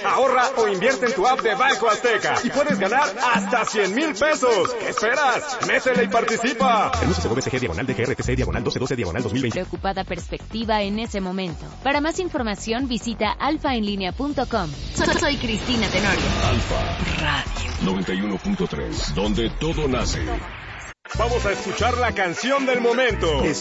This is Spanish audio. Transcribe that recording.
Ahorra o invierte en tu app de Banco Azteca y puedes ganar hasta 100,000 pesos. ¿Qué esperas? Métele y participa. Permiso CGBTG /DGRTC /1212/2020. Preocupada perspectiva en ese momento. Para más información visita alfaenlinea.com. Soy Cristina Tenorio. Alfa Radio 91.3, donde todo nace. Vamos a escuchar la canción del momento.